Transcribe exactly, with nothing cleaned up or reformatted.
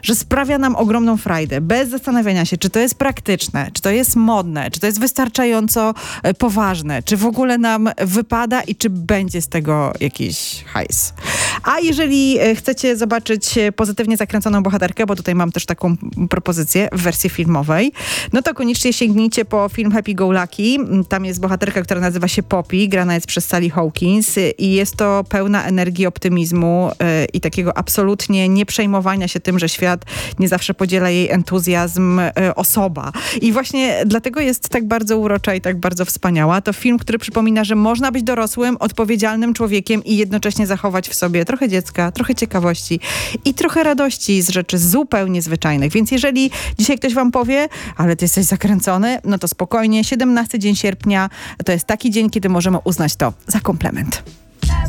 że sprawia nam ogromną frajdę, bez zastanawiania się, czy to jest praktyczne, czy to jest modne, czy to jest wystarczająco e, poważne, czy w ogóle nam wypada i czy będzie z tego jakiś hajs. A jeżeli e, chcecie zobaczyć pozytywnie zakręconą bohaterkę, bo tutaj mam też taką propozycję w wersji filmowej, no to koniecznie sięgnijcie po film Happy Go Lucky. Tam jest bohaterka, która nazywa się Poppy, grana jest przez Sally Hawkins i jest to pełna energii, optymizmu yy, i takiego absolutnie nieprzejmowania się tym, że świat nie zawsze podziela jej entuzjazm yy, osoba. I właśnie dlatego jest tak bardzo urocza i tak bardzo wspaniała. To film, który przypomina, że można być dorosłym, odpowiedzialnym człowiekiem i jednocześnie zachować w sobie trochę dziecka, trochę ciekawości i trochę radości z rzeczy zupełnie zwyczajnych. Więc jeżeli dzisiaj ktoś wam powie, ale ty jesteś zakręcony, no to spokojnie, siedemnasty dzień sierpnia to jest taki dzień, kiedy możemy uznać to za komplement.